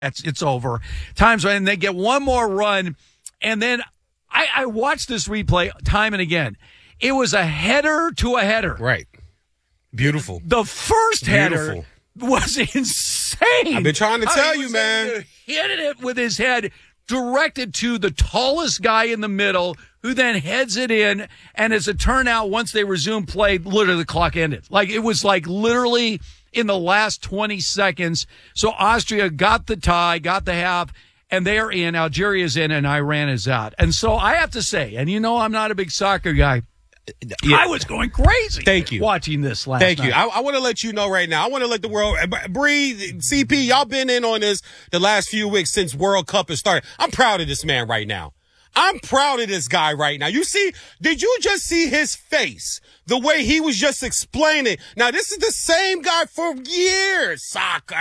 it's over. Time's running. They get one more run, and then I watched this replay time and again. It was a header to a header. Right. Beautiful. The first header was insane. I've been trying to tell you, man. He hit it with his head, directed to the tallest guy in the middle, who then heads it in. And as it turned out, once they resumed play, literally the clock ended. Like, it was like literally in the last 20 seconds. So Austria got the tie, got the half, and they are in. Algeria's in, and Iran is out. And so I have to say, and you know I'm not a big soccer guy, I was going crazy. Thank you. Watching this last night. Thank you. I want to let you know right now. I want to let the world, Bree, CP, y'all been in on this the last few weeks since World Cup has started. I'm proud of this man right now. I'm proud of this guy right now. You see, did you just see his face? The way he was just explaining. Now, this is the same guy for years. Soccer.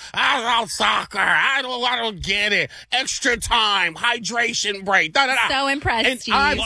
I love soccer. I don't get it. Extra time. Hydration break. So impressed, Steve. I'm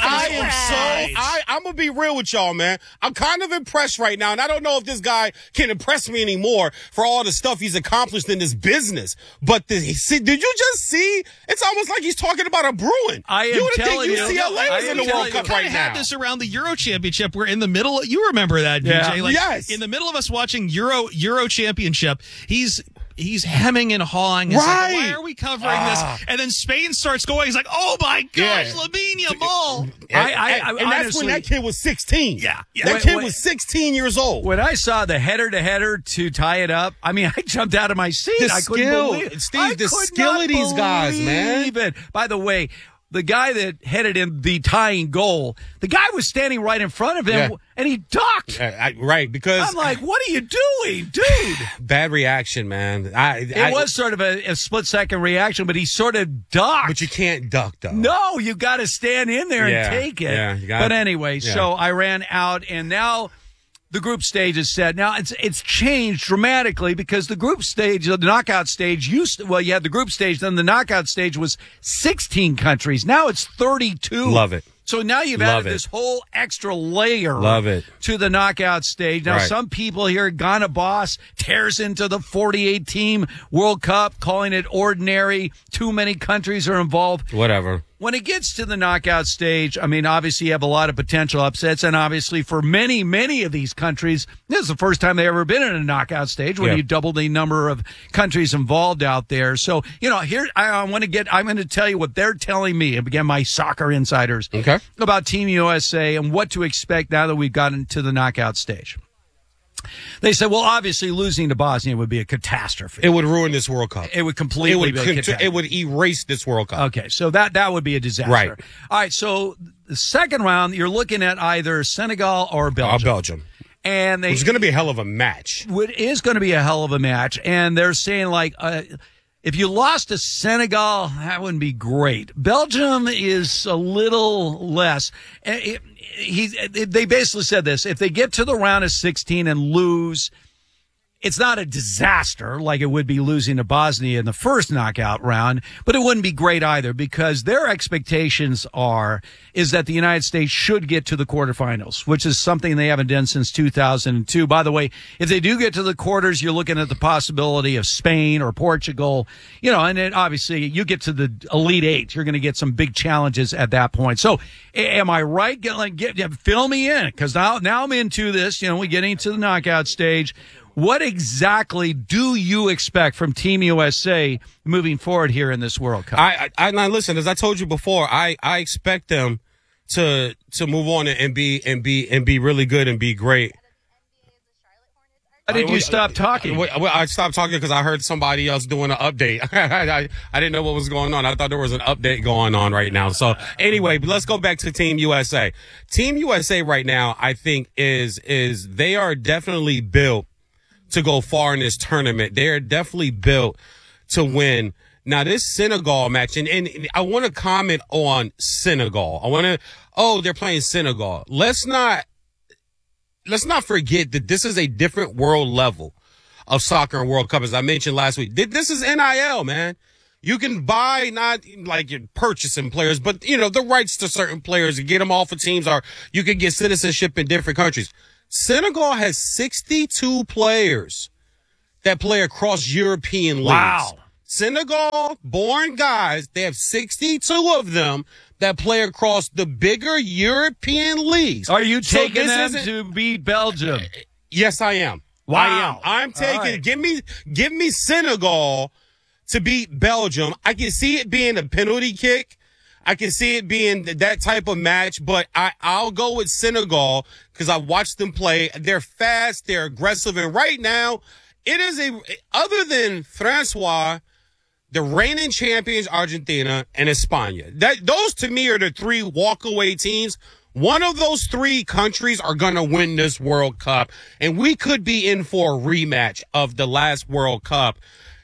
going to be real with y'all, man. I'm kind of impressed right now, and I don't know if this guy can impress me anymore for all the stuff he's accomplished in this business. But did you just see? It's almost like he's talking about a Bruin. You would think UCLA is in the World Cup right now. Had this around the Euro Championship. We're in the middle. You remember that, VJ? Yeah. Yes. In the middle of us watching Euro Championship, he's hemming and hawing. Right. Like, why are we covering this? And then Spain starts going. He's like, oh my gosh, Lamine Yamal. And that's when that kid was 16. Yeah. That kid was 16 years old. When I saw the header to tie it up, I mean, I jumped out of my seat. I couldn't believe it. Steve, the skill of these guys, man. By the way, the guy that headed in the tying goal, the guy was standing right in front of him, and he ducked. Right, because I'm like, what are you doing, dude? Bad reaction, man. It was sort of a split-second reaction, but he sort of ducked. But you can't duck, though. No, you got to stand in there and take it. Yeah, you got but anyway, so Iran out, and now the group stage is set. Now, it's changed dramatically because the group stage, the knockout stage, you had the group stage, then the knockout stage was 16 countries. Now it's 32. Love it. So now you've added this whole extra layer to the knockout stage. Now, some people here, Ghana Boss tears into the 48-team World Cup, calling it ordinary. Too many countries are involved. Whatever. When it gets to the knockout stage, I mean, obviously you have a lot of potential upsets, and obviously for many, many of these countries, this is the first time they've ever been in a knockout stage when you double the number of countries involved out there. So, here I'm going to tell you what they're telling me, again, my soccer insiders, about Team USA and what to expect now that we've gotten to the knockout stage. They said, well, obviously losing to Bosnia would be a catastrophe. It would ruin this World Cup. It would completely be a catastrophe. It would erase this World Cup. Okay, so that would be a disaster. Right. All right, so the second round, you're looking at either Senegal or Belgium. And it's going to be a hell of a match. It is going to be a hell of a match. And they're saying, if you lost to Senegal, that wouldn't be great. Belgium is a little less. They basically said this. If they get to the round of 16 and lose, it's not a disaster like it would be losing to Bosnia in the first knockout round, but it wouldn't be great either because their expectations is that the United States should get to the quarterfinals, which is something they haven't done since 2002. By the way, if they do get to the quarters, you're looking at the possibility of Spain or Portugal, and then obviously you get to the Elite Eight, you're going to get some big challenges at that point. So am I right? Fill me in because now I'm into this, we get into the knockout stage. What exactly do you expect from Team USA moving forward here in this World Cup? I listen, as I told you before, I expect them to move on and be really good and be great. Why did you stop talking? I stopped talking because I heard somebody else doing an update. I didn't know what was going on. I thought there was an update going on right now. So anyway, let's go back to Team USA. Team USA right now, I think is they are definitely built to go far in this tournament. They're definitely built to win. Now, this Senegal match, and I want to comment on Senegal. They're playing Senegal. Let's not forget that this is a different world level of soccer and World Cup, as I mentioned last week. This is NIL, man. You can buy, not like you're purchasing players, but, the rights to certain players and get them off of teams, or you can get citizenship in different countries. Senegal has 62 players that play across European leagues. Wow. Senegal-born guys. They have 62 of them that play across the bigger European leagues. Are you taking them to beat Belgium? Yes, I am. Wow. I am. I'm taking. Right. Give me Senegal to beat Belgium. I can see it being a penalty kick. I can see it being that type of match, but I'll go with Senegal because I watched them play. They're fast, they're aggressive, and right now it is other than Francois, the reigning champions Argentina and España. Those to me are the three walkaway teams. One of those three countries are going to win this World Cup, and we could be in for a rematch of the last World Cup.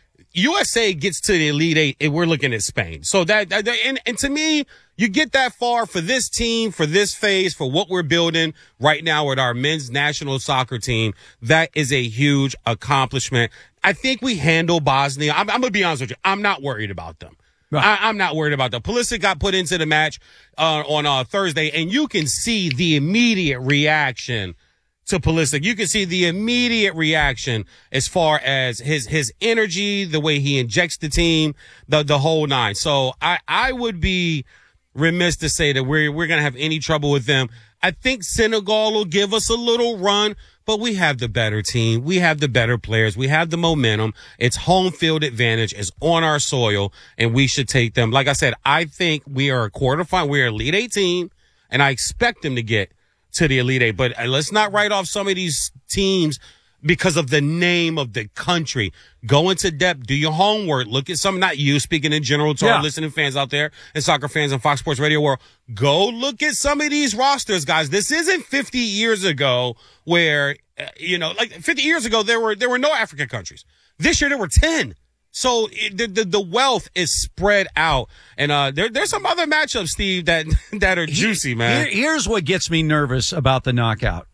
USA gets to the Elite Eight, and we're looking at Spain. So and to me, you get that far for this team, for this phase, for what we're building right now with our men's national soccer team. That is a huge accomplishment. I think we handle Bosnia. I'm going to be honest with you. I'm not worried about them. Right. I'm not worried about them. Pulisic got put into the match on Thursday, and you can see the immediate reaction to Pulisic. You can see the immediate reaction as far as his energy, the way he injects the team, the whole nine. So I would be remiss to say that we're going to have any trouble with them. I think Senegal will give us a little run, but we have the better team. We have the better players. We have the momentum. It's home field advantage. It's on our soil, and we should take them. Like I said, I think we are a quarterfinal. We're an Elite Eight team, and I expect them to get to the Elite Eight. But let's not write off some of these teams because of the name of the country. Go into depth, do your homework, look at some, not you speaking in general to our listening fans out there and soccer fans in Fox Sports Radio world. Go look at some of these rosters, guys. This isn't 50 years ago where, like 50 years ago, there were no African countries. This year there were 10. So the wealth is spread out, and there's some other matchups, Steve, that are juicy, man. Here's what gets me nervous about the knockout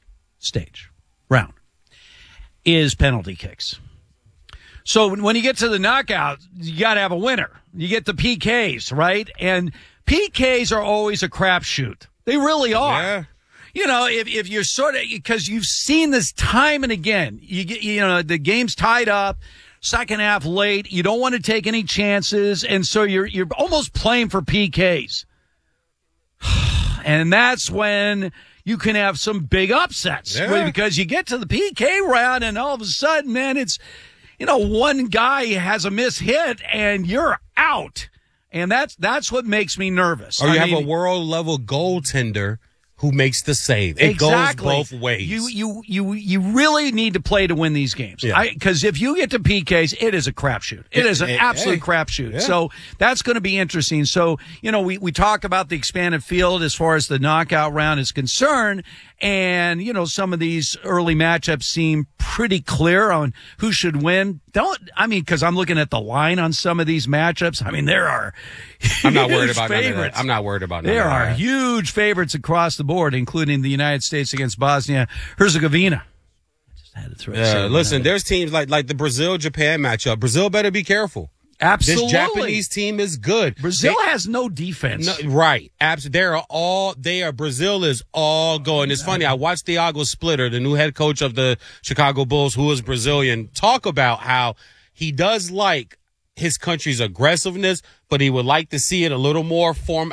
round is penalty kicks. So when you get to the knockout, you got to have a winner. You get the PKs, right? And PKs are always a crapshoot. They really are. Yeah. If you're sort of, because you've seen this time and again, the game's tied up. Second half late, you don't want to take any chances, and so you're almost playing for PKs. And that's when you can have some big upsets because you get to the PK round, and all of a sudden, man, it's one guy has a miss hit, and you're out, and that's what makes me nervous. Or you have a world level goaltender who makes the save. It goes both ways. You really need to play to win these games. Because if you get to PKs, it is a crapshoot. It is an absolute crapshoot. Yeah. So that's going to be interesting. So, we talk about the expanded field as far as the knockout round is concerned. And, some of these early matchups seem pretty clear on who should win. Because I'm looking at the line on some of these matchups. There are I'm not worried about favorites. I'm not worried about There are huge favorites across the board, including the United States against Bosnia-Herzegovina. I just had to throw it. Listen, there's teams like the Brazil-Japan matchup. Brazil better be careful. Absolutely. This Japanese team is good. Brazil has no defense. No, right. Absolutely. Brazil is all going. It's funny. I watched Thiago Splitter, the new head coach of the Chicago Bulls, who is Brazilian, talk about how he does like his country's aggressiveness, but he would like to see it a little more form,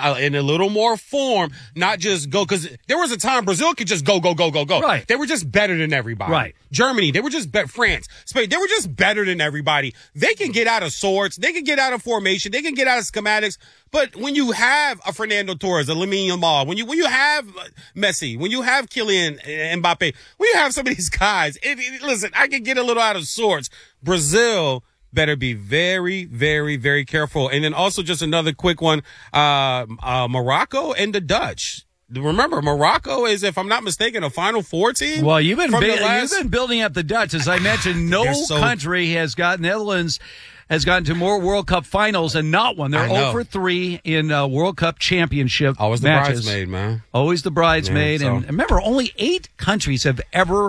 not just go. Because there was a time Brazil could just go. Right. They were just better than everybody. Right. Germany, they were just better. France, Spain, they were just better than everybody. They can get out of sorts. They can get out of formation. They can get out of schematics. But when you have a Fernando Torres, a Lamine Yamal, when you have Messi, when you have Kylian Mbappe, when you have some of these guys, listen, I can get a little out of sorts. Brazil better be very, very, very careful. And then also just another quick one, Morocco and the Dutch. Remember, Morocco is, if I'm not mistaken, a Final Four team. Well, you've been building up the Dutch. As I mentioned, no country has gotten, Netherlands has gotten to more World Cup finals and not one. They're 0-3 in World Cup championship Always matches. The bridesmaid, man. Always the bridesmaid. Yeah, and remember, only 8 countries have ever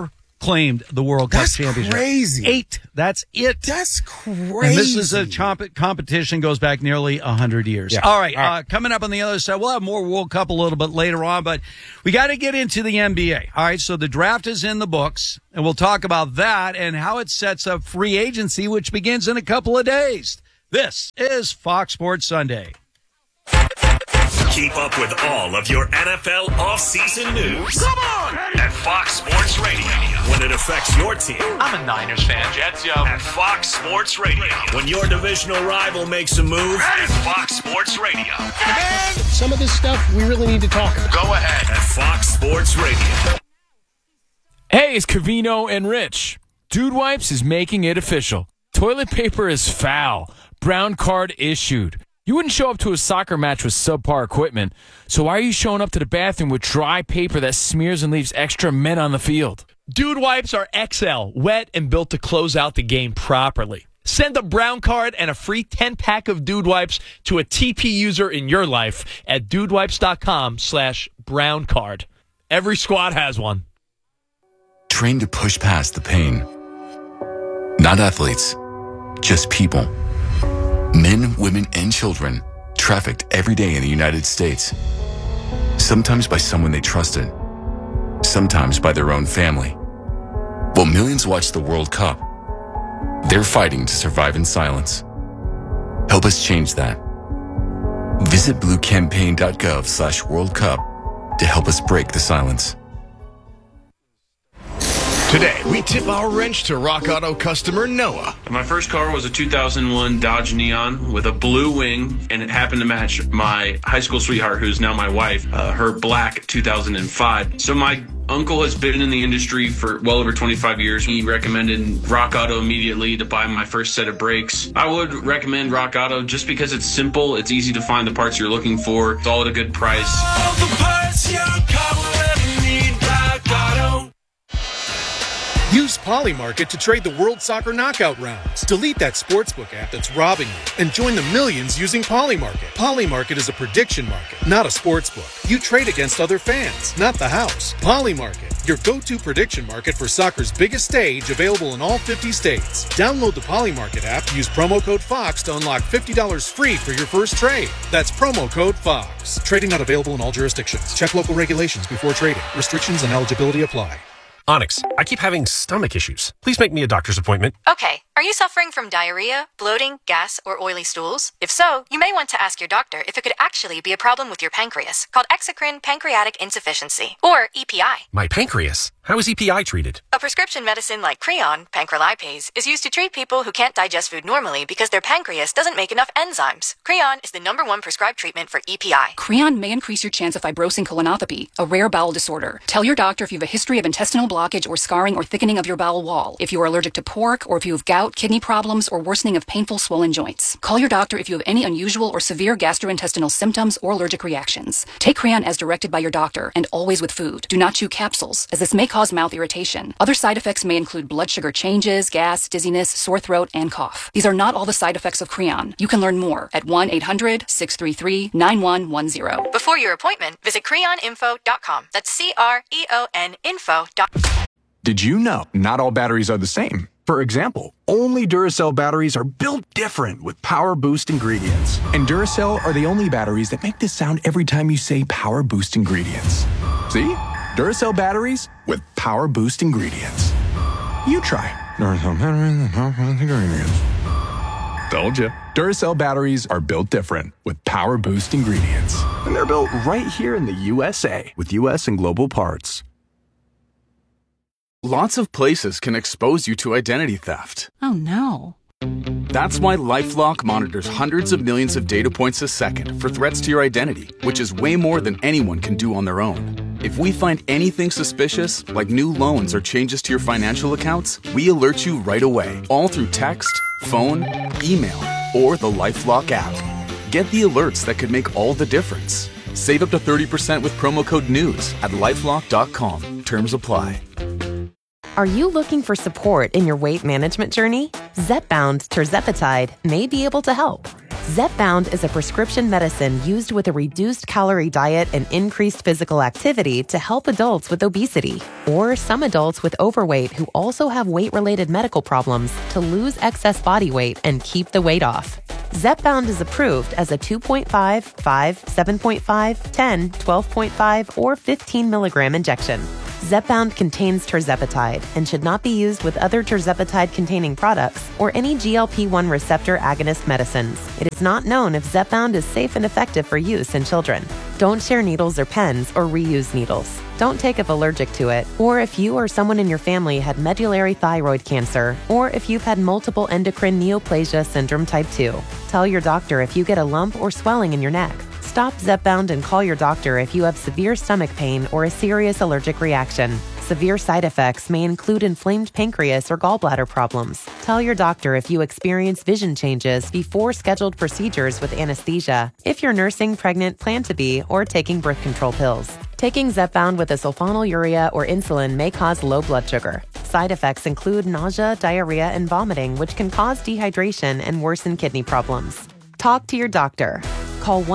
claimed the World Cup championship. Crazy. 8. That's it. That's crazy. And this is a competition goes back nearly 100 years. Yeah. All right. Coming up on the other side, we'll have more World Cup a little bit later on, but we got to get into the NBA. All right. So the draft is in the books, and we'll talk about that and how it sets up free agency, which begins in a couple of days. This is Fox Sports Sunday. Keep up with all of your NFL offseason news. Come on! At Fox Sports Radio. When it affects your team. I'm a Niners fan. Jets, yo. At Fox Sports Radio. When your divisional rival makes a move. At Fox Sports Radio. And some of this stuff we really need to talk about. Go ahead. At Fox Sports Radio. Hey, it's Covino and Rich. Dude Wipes is making it official. Toilet paper is foul. Brown card issued. You wouldn't show up to a soccer match with subpar equipment, so why are you showing up to the bathroom with dry paper that smears and leaves extra men on the field? Dude Wipes are XL, wet and built to close out the game properly. Send a brown card and a free 10-pack of Dude Wipes to a TP user in your life at dudewipes.com/brown card. Every squad has one. Train to push past the pain. Not athletes, just people. Men, women, and children trafficked every day in the United States. Sometimes by someone they trusted. Sometimes by their own family. While millions watch the World Cup, they're fighting to survive in silence. Help us change that. Visit bluecampaign.gov/World Cup to help us break the silence. Today, we tip our wrench to Rock Auto customer Noah. My first car was a 2001 Dodge Neon with a blue wing, and it happened to match my high school sweetheart, who's now my wife, her black 2005. So my uncle has been in the industry for well over 25 years. He recommended Rock Auto immediately to buy my first set of brakes. I would recommend Rock Auto just because it's simple, it's easy to find the parts you're looking for, it's all at a good price. All the parts your car will ever need. Rock Auto. Use Polymarket to trade the World Soccer Knockout rounds. Delete that sportsbook app that's robbing you and join the millions using Polymarket. Polymarket is a prediction market, not a sportsbook. You trade against other fans, not the house. Polymarket, your go-to prediction market for soccer's biggest stage, available in all 50 states. Download the Polymarket app, use promo code FOX to unlock $50 free for your first trade. That's promo code FOX. Trading not available in all jurisdictions. Check local regulations before trading. Restrictions and eligibility apply. Onyx, I keep having stomach issues. Please make me a doctor's appointment. Okay. Are you suffering from diarrhea, bloating, gas, or oily stools? If so, you may want to ask your doctor if it could actually be a problem with your pancreas, called exocrine pancreatic insufficiency, or EPI. My pancreas? How is EPI treated? A prescription medicine like Creon, pancrelipase, is used to treat people who can't digest food normally because their pancreas doesn't make enough enzymes. Creon is the #1 prescribed treatment for EPI. Creon may increase your chance of fibrosing colonopathy, a rare bowel disorder. Tell your doctor if you have a history of intestinal blockage or scarring or thickening of your bowel wall, if you are allergic to pork, or if you have gout, kidney problems, or worsening of painful swollen joints. Call your doctor if you have any unusual or severe gastrointestinal symptoms or allergic reactions. Take Creon as directed by your doctor, and always with food. Do not chew capsules, as this may cause mouth irritation. Other side effects may include blood sugar changes, gas, dizziness, sore throat, and cough. These are not all the side effects of Creon. You can learn more at 1-800-633-9110. Before your appointment, visit creoninfo.com. That's CREON info.com. Did you know not all batteries are the same? For example, only Duracell batteries are built different with Power Boost ingredients. And Duracell are the only batteries that make this sound every time you say Power Boost ingredients. See? Duracell batteries with Power Boost ingredients. You try. Duracell batteries with Power Boost ingredients. Told you. Duracell batteries are built different with Power Boost ingredients. And they're built right here in the USA with US and global parts. Lots of places can expose you to identity theft. Oh, no. That's why LifeLock monitors hundreds of millions of data points a second for threats to your identity, which is way more than anyone can do on their own. If we find anything suspicious, like new loans or changes to your financial accounts, we alert you right away, all through text, phone, email, or the LifeLock app. Get the alerts that could make all the difference. Save up to 30% with promo code NEWS at LifeLock.com. Terms apply. Are you looking for support in your weight management journey? Zepbound tirzepatide may be able to help. Zepbound is a prescription medicine used with a reduced calorie diet and increased physical activity to help adults with obesity, or some adults with overweight who also have weight-related medical problems to lose excess body weight and keep the weight off. Zepbound is approved as a 2.5, 5, 7.5, 10, 12.5, or 15 milligram injection. Zepbound contains tirzepatide and should not be used with other tirzepatide-containing products or any GLP-1 receptor agonist medicines. It is not known if Zepbound is safe and effective for use in children. Don't share needles or pens or reuse needles. Don't take if allergic to it, or if you or someone in your family had medullary thyroid cancer, or if you've had multiple endocrine neoplasia syndrome type 2. Tell your doctor if you get a lump or swelling in your neck. Stop Zepbound and call your doctor if you have severe stomach pain or a serious allergic reaction. Severe side effects may include inflamed pancreas or gallbladder problems. Tell your doctor if you experience vision changes before scheduled procedures with anesthesia, if you're nursing, pregnant, plan to be, or taking birth control pills. Taking Zepbound with a sulfonylurea or insulin may cause low blood sugar. Side effects include nausea, diarrhea, and vomiting, which can cause dehydration and worsen kidney problems. Talk to your doctor. Call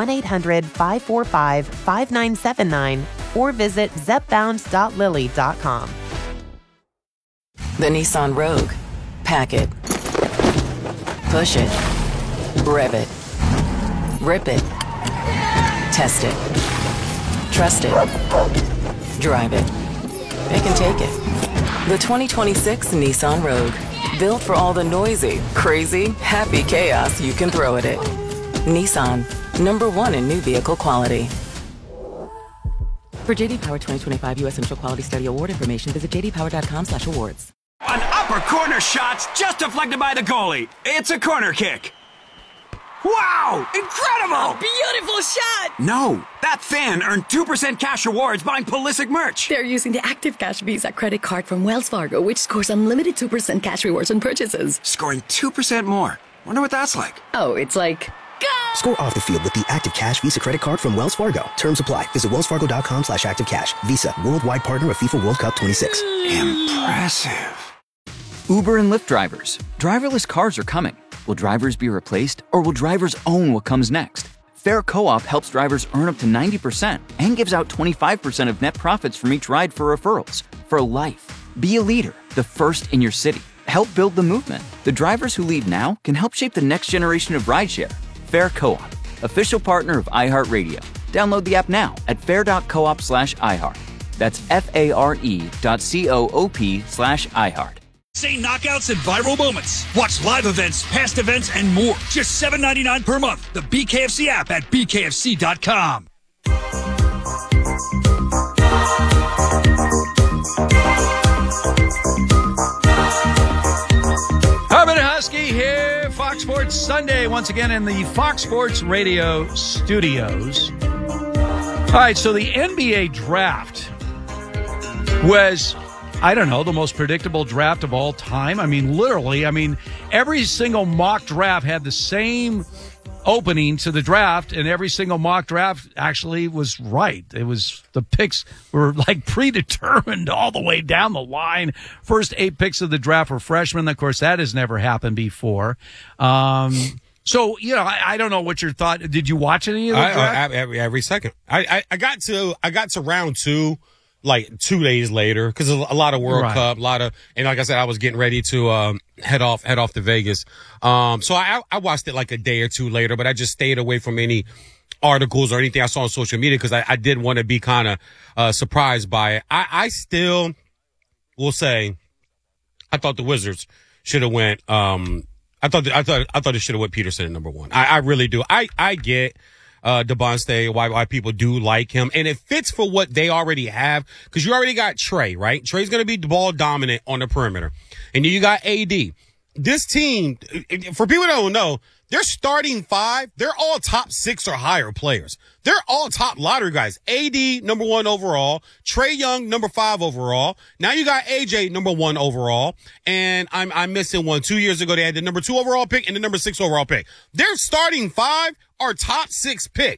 1-800-545-5979 or visit zepbound.lilly.com. The Nissan Rogue. Pack it. Push it. Rev it. Rip it. Test it. Trust it. Drive it. It can take it. The 2026 Nissan Rogue. Built for all the noisy, crazy, happy chaos you can throw at it. Nissan. #1 in new vehicle quality. For JD Power 2025 U.S. Initial Quality Study Award information, visit jdpower.com/awards. An upper corner shot's just deflected by the goalie. It's a corner kick. Wow! Incredible! A beautiful shot! No, that fan earned 2% cash rewards buying Pulisic merch. They're using the Active Cash Visa credit card from Wells Fargo, which scores unlimited 2% cash rewards on purchases. Scoring 2% more. Wonder what that's like. Oh, it's like... Score off the field with the Active Cash Visa credit card from Wells Fargo. Terms apply. Visit wellsfargo.com/activecash. Visa, worldwide partner of FIFA World Cup 26. Impressive. Uber and Lyft drivers. Driverless cars are coming. Will drivers be replaced, or will drivers own what comes next? Fair Co-op helps drivers earn up to 90% and gives out 25% of net profits from each ride for referrals. For life. Be a leader, the first in your city. Help build the movement. The drivers who lead now can help shape the next generation of rideshare. Fair Co-op, official partner of iHeartRadio. Download the app now at fair.coop/iHeart. That's FARE.coop/iHeart. Insane knockouts and viral moments. Watch live events, past events, and more. Just $7.99 per month. The BKFC app at bkfc.com. Urban Husky here, Fox Sports Sunday, once again in the Fox Sports Radio studios. All right, so the NBA draft was, I don't know, the most predictable draft of all time. I mean, literally, every single mock draft had the same opening to the draft, and every single mock draft actually was right. It was, the picks were like predetermined all the way down the line. First 8 picks of the draft were freshmen. Of course, that has never happened before. So, I don't know what your thought. Did you watch any of the draft? Every second. I got to round 2 like 2 days later, because a lot of World Cup, and like I said, I was getting ready to head off to Vegas. So I watched it like a day or 2 later, but I just stayed away from any articles or anything I saw on social media, because I did want to be kind of surprised by it. I still will say I thought the Wizards should have went. I thought it should have went Peterson at #1. I really do. I get DeBonste, why people do like him, and it fits for what they already have, because you already got Trey, right? Trey's going to be ball dominant on the perimeter, and then you got AD. This team, for people that don't know, their starting 5, they're all top 6 or higher players. They're all top lottery guys. AD, #1 overall. Trae Young, #5 overall. Now you got AJ, #1 overall. And I'm missing one. 2 years ago, they had the #2 overall pick and the #6 overall pick. Their starting 5 are top 6 picks.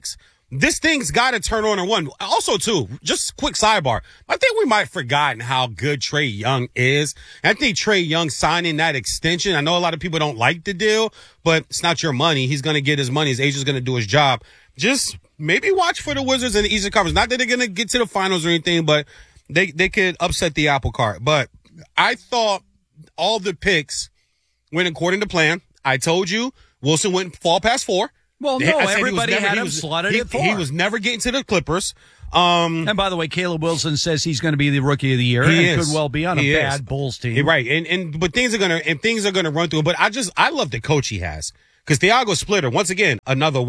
this thing's got to turn on and one. Also, too, just quick sidebar. I think we might have forgotten how good Trae Young is. And I think Trae Young signing that extension, I know a lot of people don't like the deal, but it's not your money. He's going to get his money. His agent's going to do his job. Just maybe watch for the Wizards in the Eastern Conference. Not that they're going to get to the finals or anything, but they could upset the apple cart. But I thought all the picks went according to plan. I told you Wilson wouldn't fall past 4. Well, no, everybody had him slotted at 4. He was never getting to the Clippers. And by the way, Caleb Wilson says he's going to be the Rookie of the Year. He could well be on a bad Bulls team. Right. But things are gonna run through. But I love the coach he has. Because Thiago Splitter, once again, another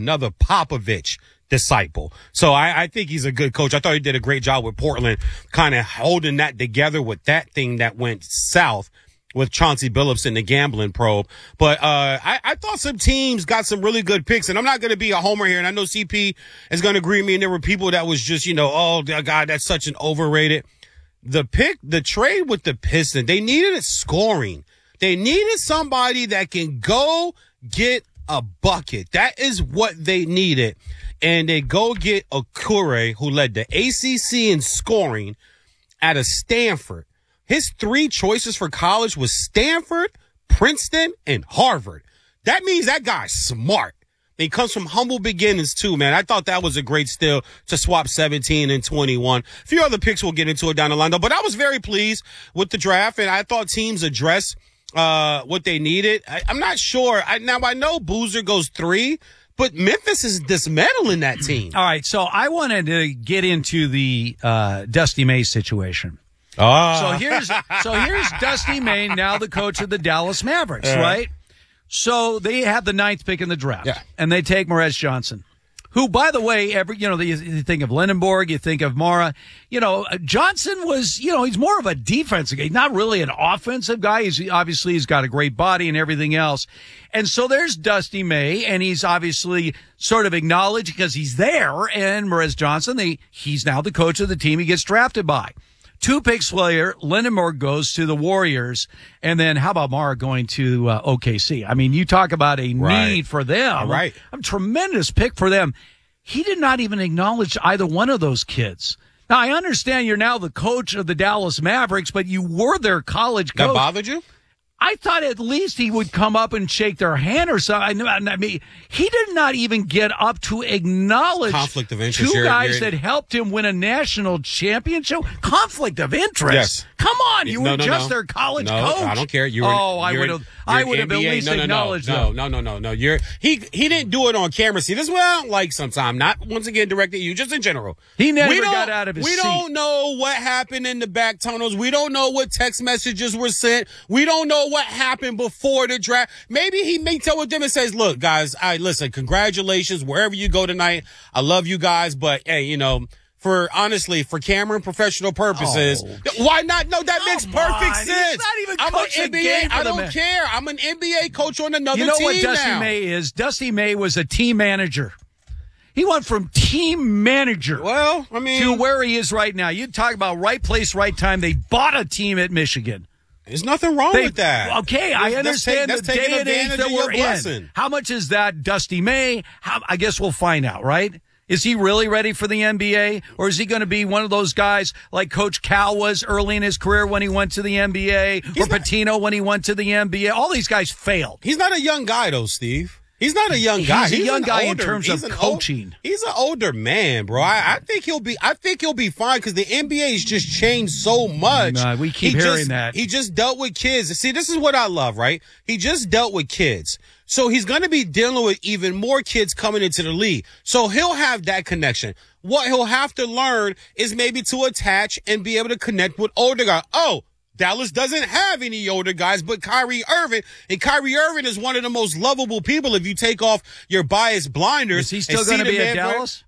Popovich disciple. So I think he's a good coach. I thought he did a great job with Portland, kind of holding that together with that thing that went south with Chauncey Billups and the gambling probe. But I thought some teams got some really good picks, and I'm not going to be a homer here, and I know CP is going to agree with me, and there were people that was just, oh, God, that's such an overrated. The trade with the Pistons, they needed scoring. They needed somebody that can go get a bucket. That is what they needed. And they go get Okure, who led the ACC in scoring out of Stanford. His 3 choices for college was Stanford, Princeton, and Harvard. That means that guy's smart. He comes from humble beginnings, too, man. I thought that was a great steal to swap 17 and 21. A few other picks we'll get into it down the line, though. But I was very pleased with the draft, and I thought teams addressed what they needed. I'm not sure. I know Boozer goes 3, but Memphis is dismantling that team. All right, so I wanted to get into the Dusty May situation. So here's Dusty May, now the coach of the Dallas Mavericks, right? So they have the 9th pick in the draft, and they take Morez Johnson, who, by the way, you think of Lindenborg, you think of Mara. Johnson was, he's more of a defensive guy, not really an offensive guy. He's got a great body and everything else. And so there's Dusty May, and he's obviously sort of acknowledged because he's there, and Morez Johnson, he's now the coach of the team he gets drafted by. 2 picks later, Lindenborg goes to the Warriors, and then how about Mara going to OKC? I mean, you talk about a need for them. Right. A tremendous pick for them. He did not even acknowledge either one of those kids. Now, I understand you're now the coach of the Dallas Mavericks, but you were their college coach. That bothered you? I thought at least he would come up and shake their hand or something. I mean, he did not even get up to acknowledge conflict of interest. 2 guys that helped him win a national championship. Conflict of interest. Yes. Come on, you were just their college coach. I don't care. I would have at least acknowledged that. No. He didn't do it on camera. See, this is what I don't like sometimes. Not once again directed at you, just in general. He never got out of his seat. We don't know what happened in the back tunnels. We don't know what text messages were sent. We don't know what happened before the draft. Maybe he meets up with them and says, look, guys, listen, congratulations wherever you go tonight. I love you guys, but hey, for camera and professional purposes, why not? No, that makes perfect sense. He's not even I'm coaching an NBA. game for I them. don't care. I'm an NBA coach on another team. You know what Dusty now. May is? Dusty May was a team manager. He went from team manager to where he is right now. You talk about right place, right time. They bought a team at Michigan. There's nothing wrong with that. Okay, I understand the day and age that we're in. How much is that, Dusty May? I guess we'll find out, right? Is he really ready for the NBA? Or is he going to be one of those guys like Coach Cal was early in his career when he went to the NBA, Patino when he went to the NBA? All these guys failed. He's not a young guy, though, Steve. He's not a young guy. He's a young guy in terms of coaching. He's an older man, bro. I think he'll be fine because the NBA has just changed so much. We keep hearing that. He just dealt with kids. See, this is what I love, right? He just dealt with kids. So he's going to be dealing with even more kids coming into the league. So he'll have that connection. What he'll have to learn is maybe to attach and be able to connect with older guys. Dallas doesn't have any older guys but Kyrie Irving, and Kyrie Irving is one of the most lovable people if you take off your biased blinders. Is he still going to be at Dallas?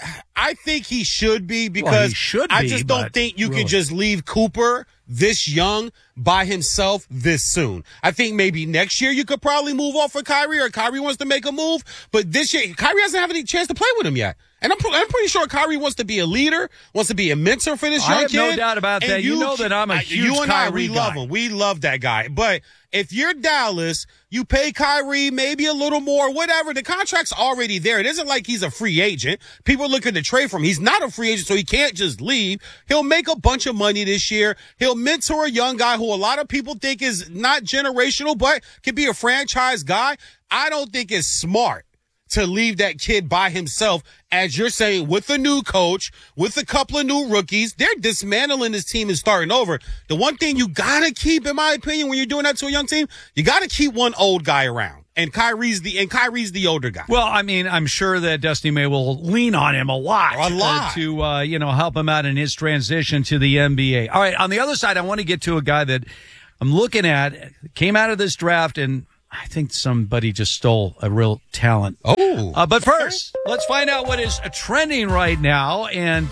I think he should be because he should be, I just don't think you can just leave Cooper this young by himself this soon. I think maybe next year you could probably move off for Kyrie, or Kyrie wants to make a move. But this year, Kyrie hasn't had any chance to play with him yet. And I'm pretty sure Kyrie wants to be a leader, wants to be a mentor for this young kid. I have no doubt about that. You know that I'm a huge you and Kyrie we guy. love him. We love that guy. But if you're Dallas, you pay Kyrie maybe a little more, whatever. The contract's already there. It isn't like he's a free agent. People are looking to trade for him. He's not a free agent, so he can't just leave. He'll make a bunch of money this year. He'll mentor a young guy who a lot of people think is not generational, but can be a franchise guy. I don't think it's smart to leave that kid by himself, as you're saying, with a new coach, with a couple of new rookies. They're dismantling this team and starting over. The one thing you gotta keep, in my opinion, when you're doing that to a young team, you gotta keep one old guy around. And Kyrie's the older guy. Well, I mean, I'm sure that Dusty May will lean on him a lot to help him out in his transition to the NBA. All right, on the other side, I want to get to a guy that I'm looking at, came out of this draft, and I think somebody just stole a real talent. Oh. But first, let's find out what is trending right now. And,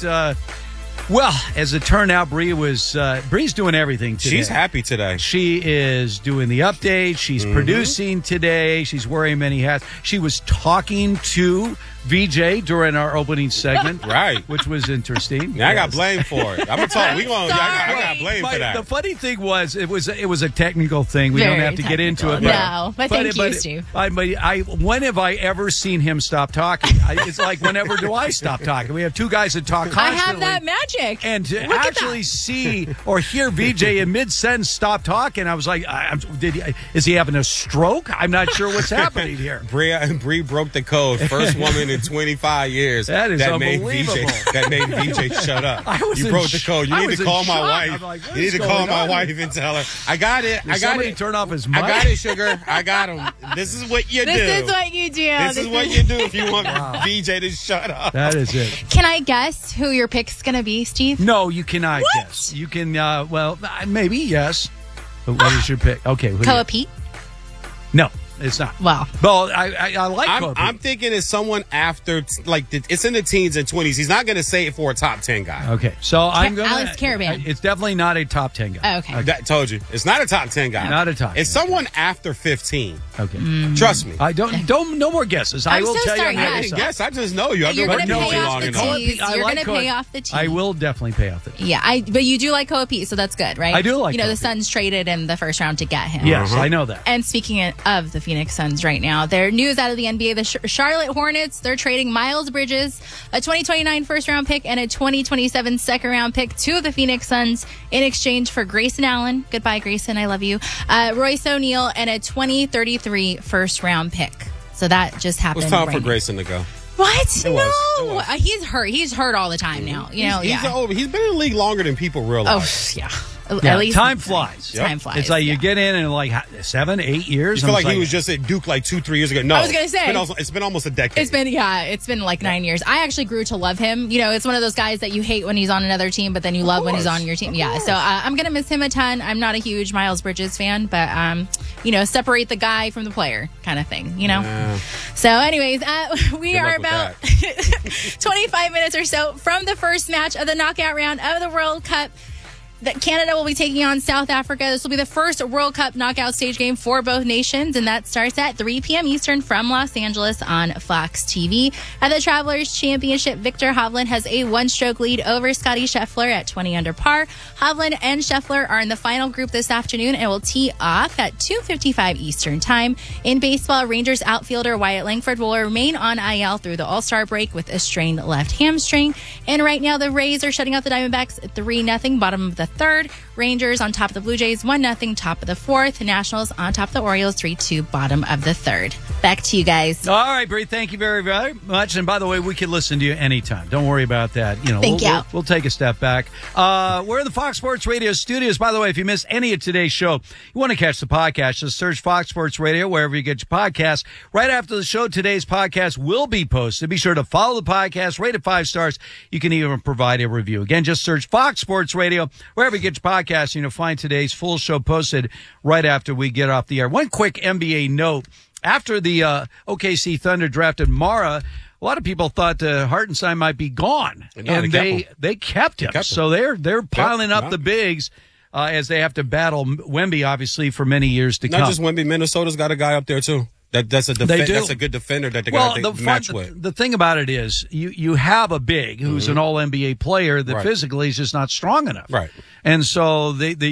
well, as it turned out, Bree's doing everything today. She's happy today. She is doing the update. She's producing today. She's wearing many hats. She was talking to VJ during our opening segment, right? Which was interesting. Yeah, I got blamed for it. I'm gonna talk. I got blamed for that. The funny thing was, it was a technical thing. We don't have to get into it. But thank you, Steve. When have I ever seen him stop talking? It's like, whenever do I stop talking? We have two guys that talk constantly. I have that magic. And to actually see or hear VJ in mid-sentence stop talking, I was like, is he having a stroke? I'm not sure what's happening here. Bree broke the code. First woman in 25 years. That is unbelievable. That made VJ shut up. You broke the code. You need to call my wife. Like, you need to call my wife and tell her, I got it. Did somebody turn off his mic? I got it, sugar. I got him. This is what you do. This is what you do. This is what you do if you want VJ to shut up. That is it. Can I guess who your pick's going to be, Steve? No, you cannot guess. You can, maybe, yes. But what is your pick? Okay. Koa Pete? No. It's not. Wow. Well, I like Kobe. I'm thinking it's someone after, it's in the teens and 20s. He's not going to say it for a top 10 guy. Okay. So I'm going to. Alex Caravan. It's definitely not a top 10 guy. Oh, okay. I told you. It's not a top 10 guy. Not a top 10. It's someone after 15. Okay. Trust me. I don't, no more guesses. I will tell sorry, you. I didn't guess. I just know you. I've been working with you long enough. You're going to pay off the tease. I will definitely pay off the tease. Yeah, but you do like Koa Pete, so that's good, right? I do like the Koa Suns traded in the first round to get him. Yes, I know that. And speaking of the Phoenix Suns right now, their news out of the NBA, the Charlotte Hornets, they're trading Miles Bridges, a 2029 first-round pick, and a 2027 second-round pick to the Phoenix Suns in exchange for Grayson Allen. Goodbye, Grayson. I love you. Royce O'Neal, and a 2033 first-round pick. So that just happened. It's time for Grayson to go. What? It was. He's hurt. He's hurt all the time now. He's been in the league longer than people realize. Oh, yeah. Yeah, at least time flies. Time flies. It's like you get in like 7, 8 years. You feel like he was just at Duke like 2-3 years ago. No, I was gonna say it's been almost a decade. It's been like 9 years. I actually grew to love him. It's one of those guys that you hate when he's on another team, but then you love when he's on your team. Yeah, so I'm gonna miss him a ton. I'm not a huge Miles Bridges fan, but separate the guy from the player kind of thing. Yeah. So, anyways, we are about 25 minutes or so from the first match of the knockout round of the World Cup. That Canada will be taking on South Africa. This will be the first World Cup knockout stage game for both nations, and that starts at 3 p.m. Eastern from Los Angeles on Fox TV. At the Travelers Championship, Victor Hovland has a one-stroke lead over Scottie Scheffler at 20 under par. Hovland and Scheffler are in the final group this afternoon and will tee off at 2:55 Eastern Time. In baseball, Rangers outfielder Wyatt Langford will remain on IL through the All-Star break with a strained left hamstring. And right now, the Rays are shutting out the Diamondbacks at 3-0, bottom of the third. Rangers on top of the Blue Jays, 1-0, top of the fourth. Nationals on top of the Orioles, 3-2, bottom of the third. Back to you guys. All right, Bree, thank you very, very much. And by the way, we can listen to you anytime. Don't worry about that. We'll take a step back. We're in the Fox Sports Radio studios. By the way, if you missed any of today's show, you want to catch the podcast, just search Fox Sports Radio wherever you get your podcasts. Right after the show, today's podcast will be posted. Be sure to follow the podcast, rate it 5 stars. You can even provide a review. Again, just search Fox Sports Radio wherever you get your podcast, and you'll find today's full show posted right after we get off the air. One quick NBA note. After the OKC Thunder drafted Mara, a lot of people thought Hartenstein might be gone, and they kept him. So they're piling up the bigs. as they have to battle Wemby, obviously, for many years to come. Not just Wemby. Minnesota's got a guy up there, too. That's a good defender that they got to match with. The thing about it is you have a big who's an all-NBA player that physically is just not strong enough. Right. And so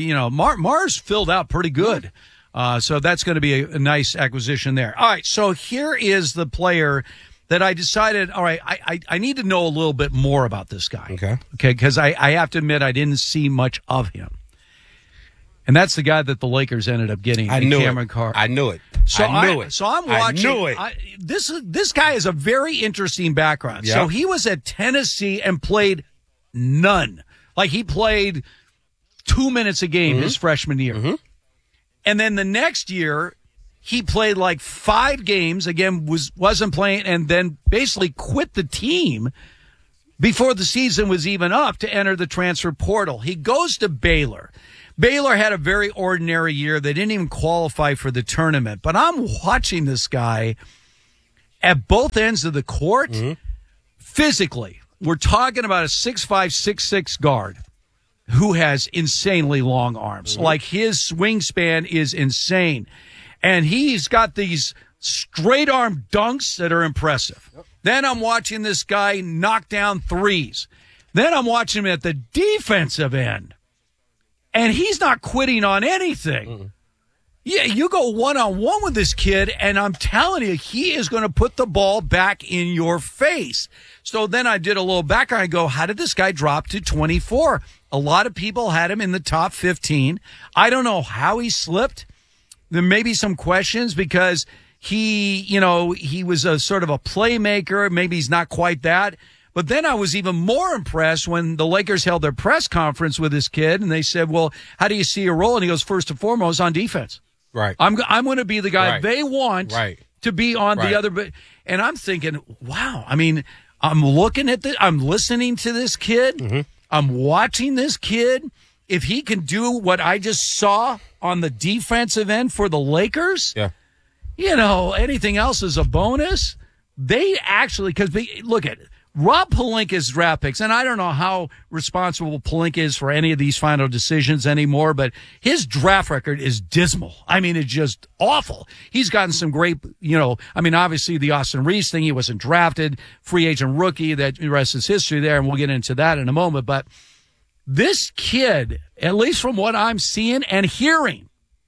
Mars filled out pretty good. So that's going to be a nice acquisition there. All right, so here is the player that I decided, all right, I need to know a little bit more about this guy. Okay, because I have to admit I didn't see much of him. And that's the guy that the Lakers ended up getting, Cameron Carter. I knew it. So I'm watching. I knew it. This guy has a very interesting background. Yep. So he was at Tennessee and played none. Like he played 2 minutes a game his freshman year. And then the next year, he played like 5 games, again, wasn't playing, and then basically quit the team before the season was even up to enter the transfer portal. He goes to Baylor. Baylor had a very ordinary year. They didn't even qualify for the tournament. But I'm watching this guy at both ends of the court. Physically, we're talking about a 6'5", 6'6" guard who has insanely long arms. Like his wingspan is insane. And he's got these straight arm dunks that are impressive. Then I'm watching this guy knock down threes. Then I'm watching him at the defensive end. And he's not quitting on anything. Yeah, you go one-on-one with this kid, and I'm telling you, he is going to put the ball back in your face. So then I did a little background. I go, how did this guy drop to 24? A lot of people had him in the top 15. I don't know how he slipped. There may be some questions because he was a sort of a playmaker. Maybe he's not quite that. But then I was even more impressed when the Lakers held their press conference with this kid, and they said, well, how do you see your role? And he goes, first and foremost, on defense. Right. I'm going to be the guy they want to be on the other. And I'm thinking, wow. I mean, I'm looking at I'm listening to this kid. I'm watching this kid. If he can do what I just saw on the defensive end for the Lakers, anything else is a bonus. They actually, because look at it. Rob Pelinka's draft picks, and I don't know how responsible Pelinka is for any of these final decisions anymore, but his draft record is dismal. I mean, it's just awful. He's gotten some great, obviously the Austin Reeves thing, he wasn't drafted, free agent rookie, that the rest is history there, and we'll get into that in a moment. But this kid, at least from what I'm seeing and hearing,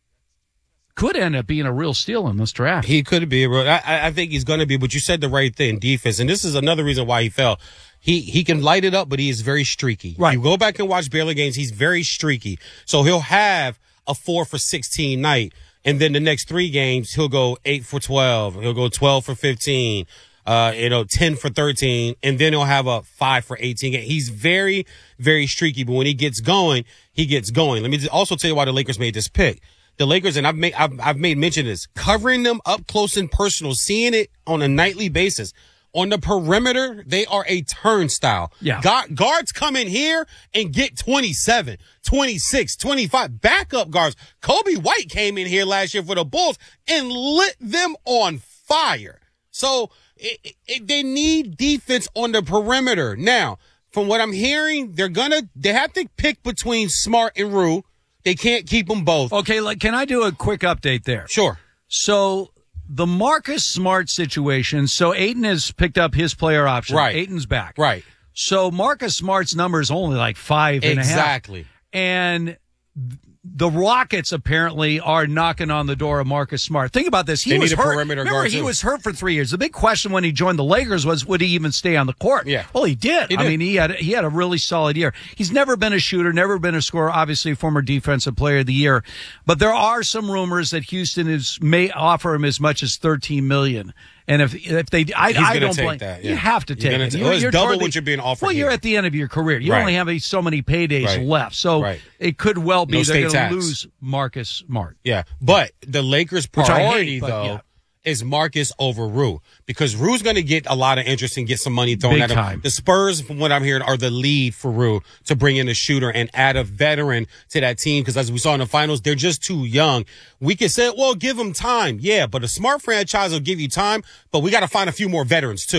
could end up being a real steal in this draft. He could be a real. I think he's going to be, but you said the right thing, defense. And this is another reason why he fell. He can light it up, but he is very streaky. Right. You go back and watch Baylor games, he's very streaky. So he'll have a 4 for 16 night, and then the next 3 games, he'll go 8 for 12. He'll go 12 for 15, 10 for 13, and then he'll have a 5 for 18. He's very, very streaky, but when he gets going, he gets going. Let me also tell you why the Lakers made this pick. The Lakers, and I've made mention of this, covering them up close and personal, seeing it on a nightly basis. On the perimeter, they are a turnstile. Yeah. Guards come in here and get 27, 26, 25 backup guards. Kobe White came in here last year for the Bulls and lit them on fire. So they need defense on the perimeter. Now, from what I'm hearing, they have to pick between Smart and Rue. They can't keep them both. Okay, can I do a quick update there? Sure. So the Marcus Smart situation, so Ayton has picked up his player option. Right. Ayton's back. Right. So Marcus Smart's number is only like 5.5. Exactly. And the Rockets apparently are knocking on the door of Marcus Smart. Think about this. He was hurt. Remember, he was hurt for 3 years. The big question when he joined the Lakers was, would he even stay on the court? Yeah. Well, he did. I mean, he had a really solid year. He's never been a shooter, never been a scorer, obviously former defensive player of the year. But there are some rumors that Houston may offer him as much as $13 million. And if they, I don't blame that. Yeah. You have to take it. It's double what you're being offered. Well, you're at the end of your career. You only have so many paydays left. So it could well be they're going to lose Marcus Smart. Yeah. But the Lakers' priority, is Marcus over Rue, because Rue's going to get a lot of interest and get some money thrown at him. Time. The Spurs, from what I'm hearing, are the lead for Rue to bring in a shooter and add a veteran to that team, because as we saw in the finals, they're just too young. We can say, well, give them time. Yeah, but a Smart franchise will give you time, but we got to find a few more veterans too.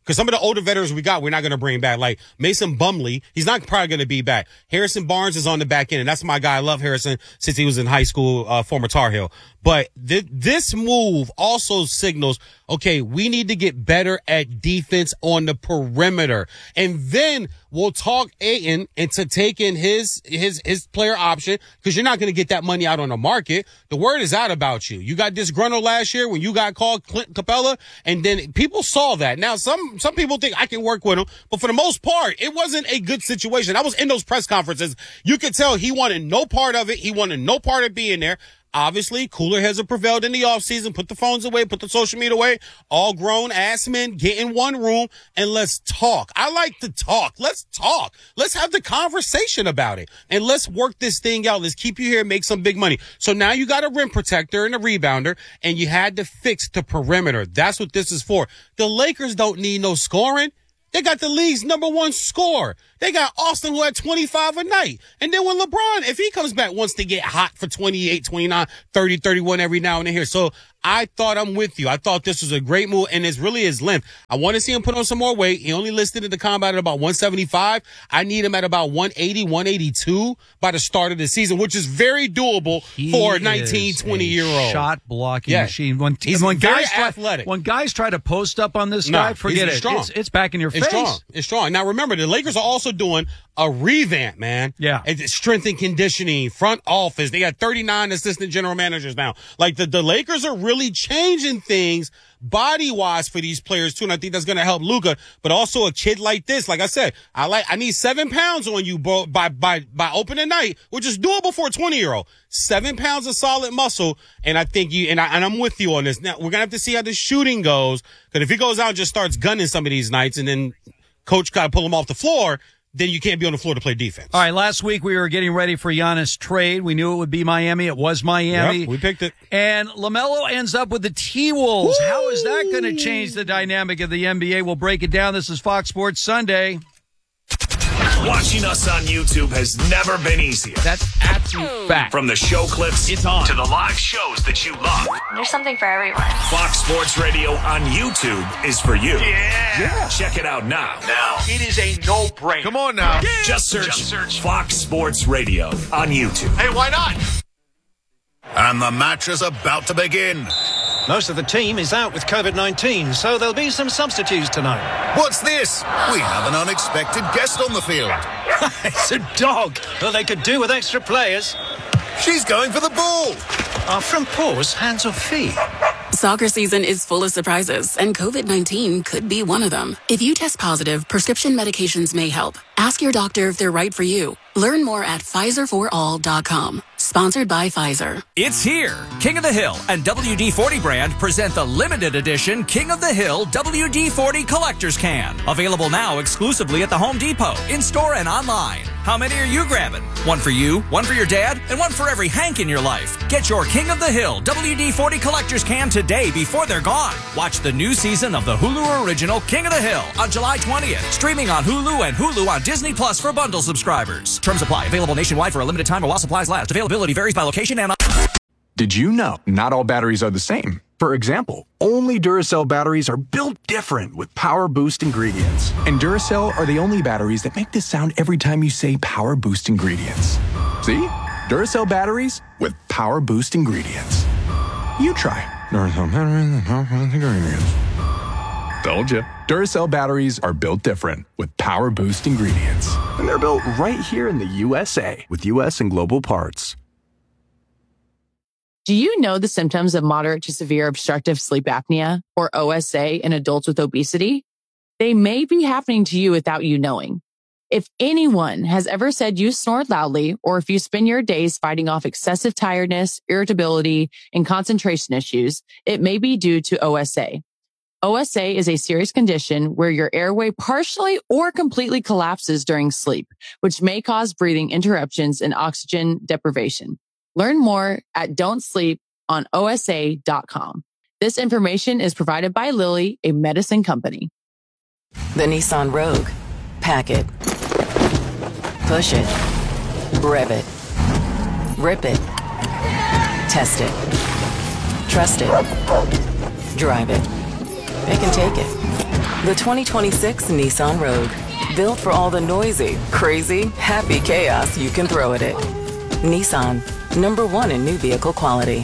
Because some of the older veterans we're not going to bring back. Like Mason Bumley, he's not probably going to be back. Harrison Barnes is on the back end, and that's my guy. I love Harrison since he was in high school, former Tar Heel. But this move also signals, okay, we need to get better at defense on the perimeter. And then we'll talk Ayton into taking his player option, because you're not going to get that money out on the market. The word is out about you. You got disgruntled last year when you got called Clint Capella, and then people saw that. Now, some people think I can work with him, but for the most part, it wasn't a good situation. I was in those press conferences. You could tell he wanted no part of it. He wanted no part of being there. Obviously, cooler heads have prevailed in the offseason. Put the phones away, put the social media away. All grown ass men get in one room and let's talk. I like to talk. Let's talk. Let's have the conversation about it. And let's work this thing out. Let's keep you here and make some big money. So now you got a rim protector and a rebounder, and you had to fix the perimeter. That's what this is for. The Lakers don't need no scoring. They got the league's #1 scorer. They got Austin, who had 25 a night. And then when LeBron, if he comes back, wants to get hot for 28, 29, 30, 31 every now and then here. So I thought I'm with you. I thought this was a great move, and it's really his length. I want to see him put on some more weight. He only listed in the combine at about 175. I need him at about 180, 182 by the start of the season, which is very doable for a 19, 20-year-old. Shot blocking machine. He's very athletic. When guys try to post up on this guy, forget it. Strong. It's back in your face. It's strong. Now, remember, the Lakers are also doing a revamp, man. Yeah. It's strength and conditioning, front office. They got 39 assistant general managers now. Like, the Lakers are really changing things body-wise for these players, too, and I think that's going to help Luka. But also a kid like this, like I said, I need 7 pounds on you by opening night, which is doable for a 20-year-old. 7 pounds of solid muscle, and I think I'm with you on this. Now, we're going to have to see how the shooting goes, because if he goes out and just starts gunning some of these nights, and then coach got to pull him off the floor, then you can't be on the floor to play defense. All right, last week we were getting ready for Giannis' trade. We knew it would be Miami. It was Miami. Yep, we picked it. And LaMelo ends up with the T-Wolves. How is that going to change the dynamic of the NBA? We'll break it down. This is Fox Sports Sunday. Watching us on YouTube has never been easier. That's absolute fact. From the show clips to the live shows that you love. There's something for everyone. Fox Sports Radio on YouTube is for you. Yeah. Check it out now. It is a no-brainer. Come on now. Just search Fox Sports Radio on YouTube. Hey, why not? And the match is about to begin. Most of the team is out with COVID-19, so there'll be some substitutes tonight. What's this? We have an unexpected guest on the field. It's a dog. Well, they could do with extra players. She's going for the ball. Are front paws hands or feet? Soccer season is full of surprises, and COVID-19 could be one of them. If you test positive, prescription medications may help. Ask your doctor if they're right for you. Learn more at PfizerForAll.com. Sponsored by Pfizer. It's here. King of the Hill and WD-40 brand present the limited edition King of the Hill WD-40 Collector's Can. Available now exclusively at the Home Depot, in-store and online. How many are you grabbing? One for you, one for your dad, and one for every Hank in your life. Get your King of the Hill WD-40 Collector's Can today before they're gone. Watch the new season of the Hulu original King of the Hill on July 20th. Streaming on Hulu and Hulu on Disney Plus for bundle subscribers. Terms apply. Available nationwide for a limited time or while supplies last. Availability varies by location and... Did you know not all batteries are the same? For example, only Duracell batteries are built different with Power Boost ingredients. And Duracell are the only batteries that make this sound every time you say Power Boost ingredients. See? Duracell batteries with Power Boost ingredients. You try. Duracell batteries with Power Boost ingredients. Told you. Duracell batteries are built different with Power Boost ingredients. And they're built right here in the USA with US and global parts. Do you know the symptoms of moderate to severe obstructive sleep apnea, or OSA, in adults with obesity? They may be happening to you without you knowing. If anyone has ever said you snore loudly, or if you spend your days fighting off excessive tiredness, irritability, and concentration issues, it may be due to OSA. OSA is a serious condition where your airway partially or completely collapses during sleep, which may cause breathing interruptions and oxygen deprivation. Learn more at don'tsleeponosa.com. This information is provided by Lilly, a medicine company. The Nissan Rogue. Pack it. Push it. Rev it. Rip it. Test it. Trust it. Drive it. It can take it. The 2026 Nissan Rogue. Built for all the noisy, crazy, happy chaos you can throw at it. Nissan, #1 in new vehicle quality.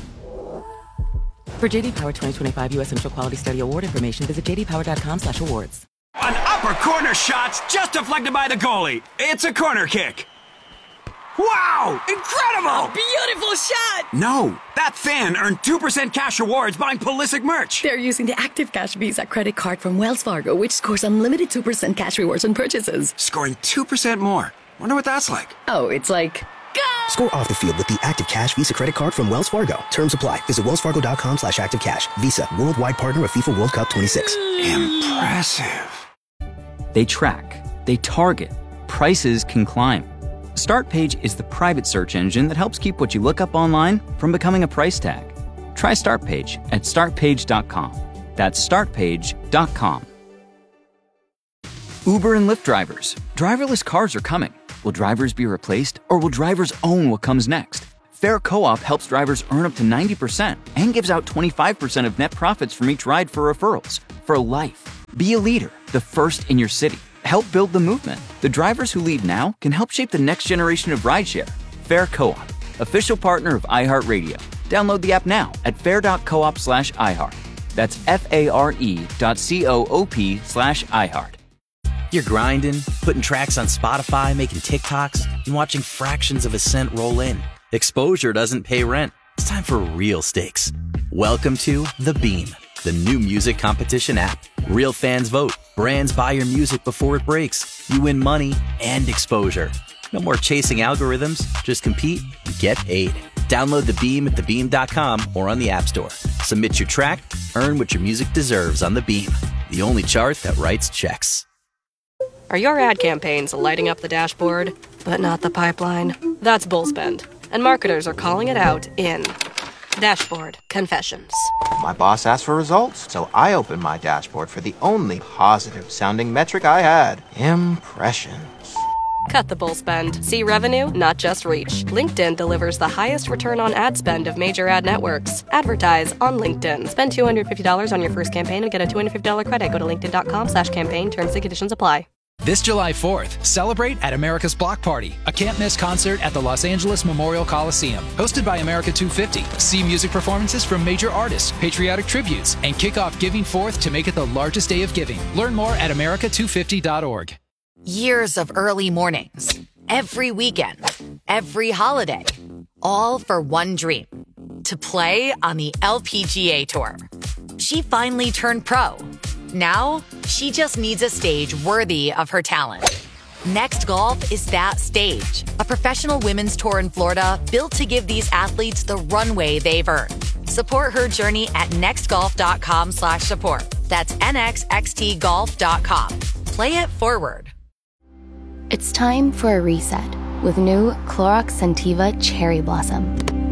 For JD Power 2025 U.S. Central Quality Study Award information, visit jdpower.com/awards. An upper corner shot's just deflected by the goalie. It's a corner kick. Wow! Incredible! Beautiful shot! No, that fan earned 2% cash rewards buying Pulisic merch. They're using the Active Cash Visa credit card from Wells Fargo, which scores unlimited 2% cash rewards on purchases. Scoring 2% more. Wonder what that's like. Oh, it's like... Score off the field with the Active Cash Visa credit card from Wells Fargo. Terms apply. Visit wellsfargo.com/activecash. Visa, worldwide partner of FIFA World Cup 26. Impressive. They track, they target, prices can climb. StartPage is the private search engine that helps keep what you look up online from becoming a price tag. Try StartPage at startpage.com. That's startpage.com. Uber and Lyft drivers. Driverless cars are coming. Will drivers be replaced, or will drivers own what comes next? Fair Co-op helps drivers earn up to 90% and gives out 25% of net profits from each ride for referrals for life. Be a leader, the first in your city. Help build the movement. The drivers who lead now can help shape the next generation of rideshare. Fair Co-op, official partner of iHeartRadio. Download the app now at fair.coop/iHeart. That's FARE.coop/iHeart. You're grinding, putting tracks on Spotify, making TikToks, and watching fractions of a cent roll in. Exposure doesn't pay rent. It's time for real stakes. Welcome to The Beam, the new music competition app. Real fans vote. Brands buy your music before it breaks. You win money and exposure. No more chasing algorithms. Just compete and get paid. Download The Beam at thebeam.com or on the App Store. Submit your track, earn what your music deserves on The Beam, the only chart that writes checks. Are your ad campaigns lighting up the dashboard, but not the pipeline? That's Bullspend, and marketers are calling it out in Dashboard Confessions. My boss asked for results, so I opened my dashboard for the only positive-sounding metric I had: impressions. Cut the bull spend. See revenue, not just reach. LinkedIn delivers the highest return on ad spend of major ad networks. Advertise on LinkedIn. Spend $250 on your first campaign and get a $250 credit. Go to linkedin.com/campaign. Terms and conditions apply. This July 4th, celebrate at America's Block Party, a can't-miss concert at the Los Angeles Memorial Coliseum. Hosted by America 250. See music performances from major artists, patriotic tributes, and kick off Giving Forth to make it the largest day of giving. Learn more at america250.org. Years of early mornings, every weekend, every holiday, all for one dream: to play on the LPGA Tour. She finally turned pro. Now, she just needs a stage worthy of her talent. Next Golf is that stage. A professional women's tour in Florida built to give these athletes the runway they've earned. Support her journey at nextgolf.com/support. That's nxxtgolf.com. Play it forward. It's time for a reset with new Clorox Scentiva Cherry Blossom.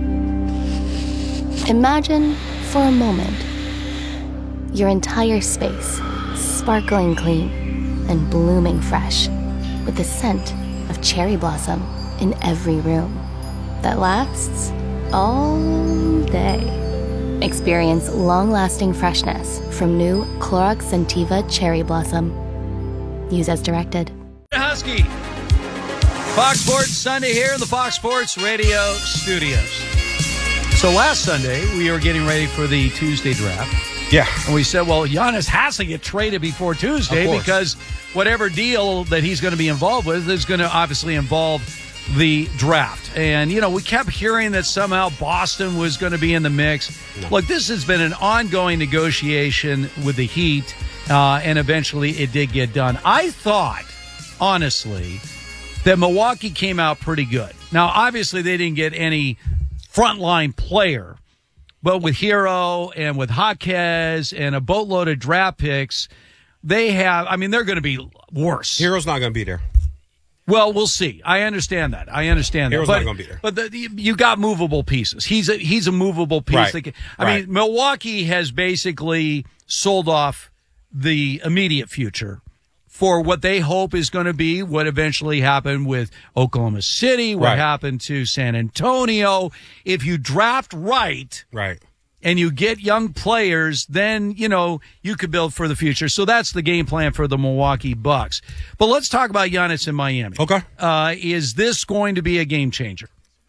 Imagine for a moment your entire space sparkling clean and blooming fresh with the scent of cherry blossom in every room that lasts all day. Experience long-lasting freshness from new Clorox Scentiva Cherry Blossom. Use as directed. Husky. Fox Sports Sunday here in the Fox Sports Radio studios. So last Sunday, we were getting ready for the Tuesday draft. Yeah. And we said, well, Giannis has to get traded before Tuesday because whatever deal that he's going to be involved with is going to obviously involve the draft. And, you know, we kept hearing that somehow Boston was going to be in the mix. No. Look, this has been an ongoing negotiation with the Heat, and eventually it did get done. I thought, honestly, that Milwaukee came out pretty good. Now, obviously, they didn't get any frontline player, but with Hero and with Jaquez and a boatload of draft picks, they have, I mean, they're going to be worse. Hero's not going to be there. Well, we'll see. I understand that. Hero's not going to be there. But you got movable pieces. He's a movable piece. Right. I mean, Milwaukee has basically sold off the immediate future for what they hope is going to be what eventually happened with Oklahoma City, what happened to San Antonio. If you draft right, and you get young players, then, you could build for the future. So that's the game plan for the Milwaukee Bucks. But let's talk about Giannis in Miami. Okay. Is this going to be a game changer?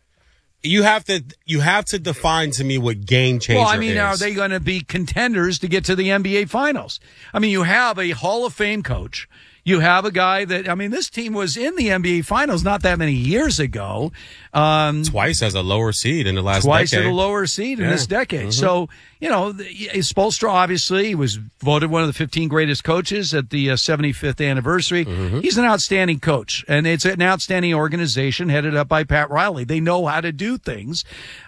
You have to define to me what game changer is. Well, I mean, are they going to be contenders to get to the NBA Finals? I mean, you have a Hall of Fame coach. You have a guy this team was in the NBA Finals not that many years ago. Twice as a lower seed in the last decade. Twice as a lower seed in this decade. Mm-hmm. So, Spoelstra obviously was voted one of the 15 greatest coaches at the 75th anniversary. Mm-hmm. He's an outstanding coach, and it's an outstanding organization headed up by Pat Riley. They know how to do things,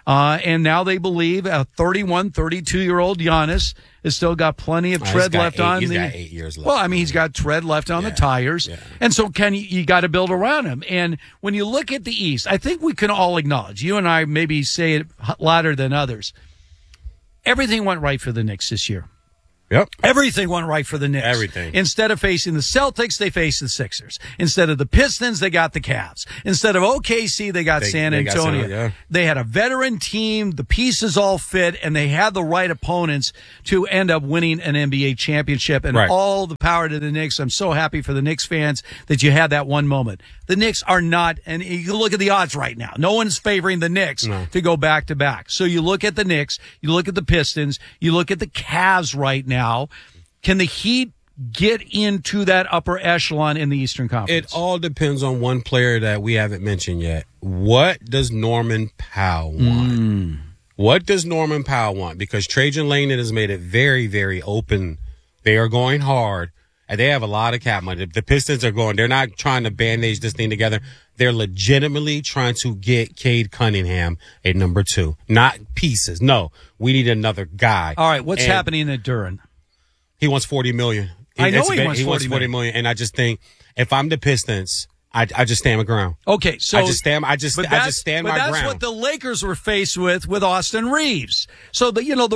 and now they believe a 31, 32-year-old Giannis has still got plenty of tread left on. He's got 8 years left. Well, I mean, he's got tread left on the tires, and so you got to build around him. And when you look at the East, I think we can all acknowledge, you and I maybe say it louder than others, everything went right for the Knicks this year. Yep. Everything went right for the Knicks. Everything. Instead of facing the Celtics, they faced the Sixers. Instead of the Pistons, they got the Cavs. Instead of OKC, they got San Antonio. They had a veteran team, the pieces all fit, and they had the right opponents to end up winning an NBA championship. And all the power to the Knicks. I'm so happy for the Knicks fans that you had that one moment. The Knicks are not, and you look at the odds right now. No one's favoring the Knicks to go back to back. So you look at the Knicks, you look at the Pistons, you look at the Cavs right now. Can the Heat get into that upper echelon in the Eastern Conference? It all depends on one player that we haven't mentioned yet. What does Norman Powell want? What does Norman Powell want? Because Trajan Langdon has made it very, very open. They are going hard, and they have a lot of cap money. The Pistons are going. They're not trying to bandage this thing together. They're legitimately trying to get Cade Cunningham at number 2. Not pieces. No, we need another guy. All right, what's happening at Duren? He wants $40 million. I know he wants $40 million, and I just think if I'm the Pistons, I just stand my ground. Okay, so I just stand my ground. But that's what the Lakers were faced with Austin Reeves. So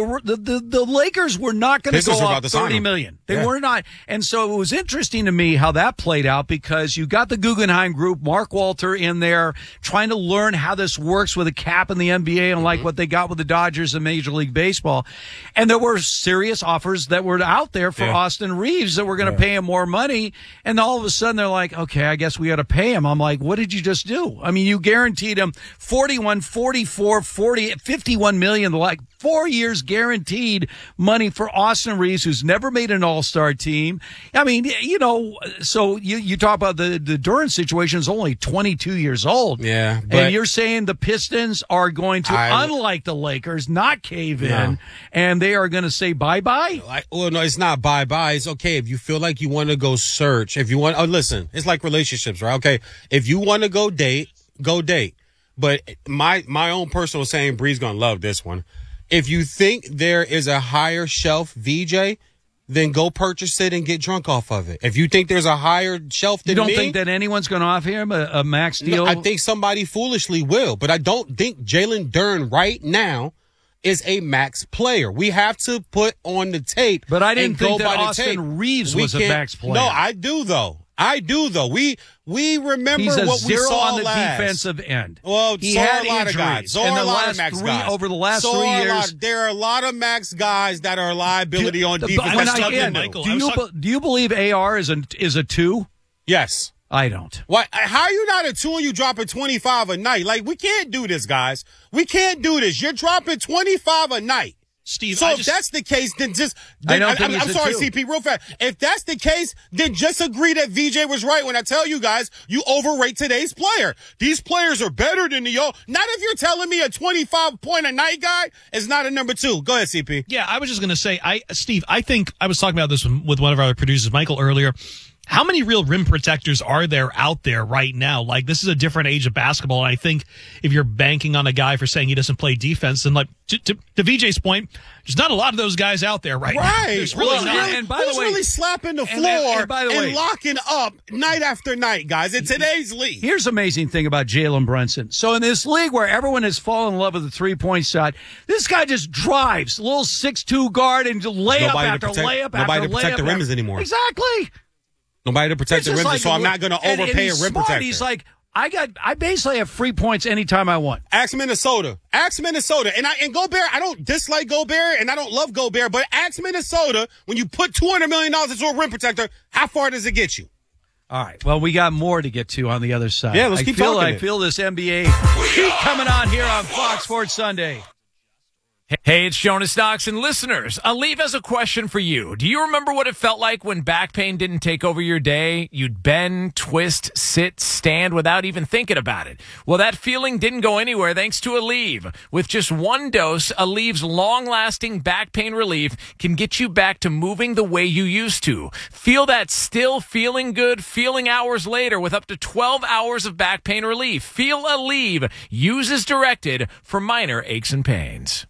the Lakers were not going to go up $30 million. They were not, and so it was interesting to me how that played out because you got the Guggenheim Group, Mark Walter in there trying to learn how this works with a cap in the NBA, unlike what they got with the Dodgers in Major League Baseball, and there were serious offers that were out there for Austin Reeves that were going to pay him more money, and all of a sudden they're like, okay, I guess we got to pay him. I'm like, what did you just do? I mean, you guaranteed him 41, 44, 40, 51 million, like 4 years guaranteed money for Austin Reeves, who's never made an all-star team. I mean, so you talk about the Duren situation is only 22 years old. Yeah. And you're saying the Pistons are going to, unlike the Lakers, not cave in, and they are going to say bye-bye? Well, no, it's not bye-bye. It's okay if you feel like you want to go search. If you want, listen, it's like relationships, right? Okay, if you want to go date, go date. But my own personal saying, Bree's going to love this one. If you think there is a higher shelf VJ, then go purchase it and get drunk off of it. If you think there's a higher shelf than me. You don't think that anyone's going to offer him a max deal? No, I think somebody foolishly will, but I don't think Jalen Duren right now is a max player. We have to put on the tape. But I didn't think that Austin Reeves was a max player. No, I do though. We remember what we saw on the last. Defensive end. Well, he so had a lot of guys. So a lot of max guys. Over the last 3 years. There are a lot of max guys that are a liability on defense. Do you believe AR is a 2? Yes. I don't. What? How are you not a 2 and you dropping 25 a night? Like, we can't do this, guys. We can't do this. You're dropping 25 a night. Steve, so if that's the case, then I'm sorry, CP, real fast. If that's the case, then just agree that VJ was right when I tell you guys you overrate today's player. These players are better than the old. Not if you're telling me a 25-point-a-night guy is not a number 2. Go ahead, CP. Yeah, I was just going to say, Steve, I think I was talking about this with one of our producers, Michael, earlier. How many real rim protectors are there out there right now? Like, this is a different age of basketball, and I think if you're banking on a guy for saying he doesn't play defense, then, like, to VJ's point, there's not a lot of those guys out there right now. Right. There's really not. And by the way, really slapping the floor and locking up night after night, guys, in today's league. Here's the amazing thing about Jalen Brunson. So in this league where everyone has fallen in love with the three-point shot, this guy just drives, a little 6'2" guard, and layup after layup after layup. Nobody to protect the rims anymore. Exactly. Nobody to protect the rims, so I'm not going to overpay a rim protector. He's like, I basically have free points anytime I want. Ask Minnesota. And Gobert, I don't dislike Gobert and I don't love Gobert, but ask Minnesota, when you put $200 million into a rim protector, how far does it get you? All right. Well, we got more to get to on the other side. Yeah, let's keep talking. I feel this NBA heat coming on here on Fox Sports Sunday. Hey, it's Jonas Knox, and listeners, Aleve has a question for you. Do you remember what it felt like when back pain didn't take over your day? You'd bend, twist, sit, stand without even thinking about it. Well, that feeling didn't go anywhere thanks to Aleve. With just one dose, Aleve's long-lasting back pain relief can get you back to moving the way you used to. Feel that still feeling good feeling hours later with up to 12 hours of back pain relief. Feel Aleve. Use as directed for minor aches and pains.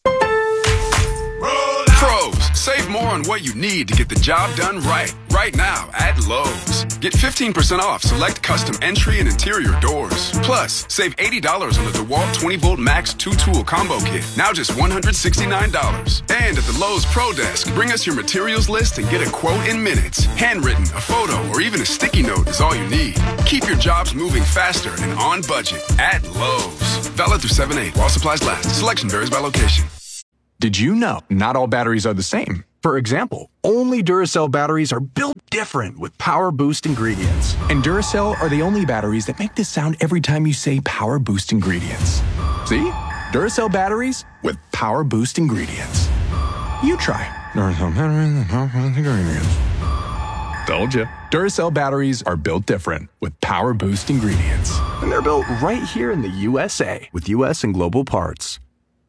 Pros, save more on what you need to get the job done right now at Lowe's. Get 15% off select custom entry and interior doors. Plus, save $80 on the DeWalt 20-volt Max 2-tool combo kit, now just $169. And at the Lowe's Pro Desk, bring us your materials list and get a quote in minutes. Handwritten, a photo, or even a sticky note is all you need. Keep your jobs moving faster and on budget at Lowe's. Valid through 7/8 while supplies last. Selection varies by location. Did you know not all batteries are the same? For example, only Duracell batteries are built different with Power Boost ingredients. And Duracell are the only batteries that make this sound every time you say Power Boost ingredients. See? Duracell batteries with Power Boost ingredients. You try. Duracell batteries with Power Boost ingredients. Told you. Duracell batteries are built different with Power Boost ingredients. And they're built right here in the USA with US and global parts.